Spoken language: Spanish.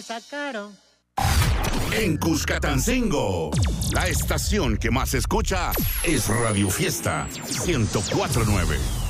sacaron. En Cuscatancingo, la estación que más escucha es Radio Fiesta 104.9.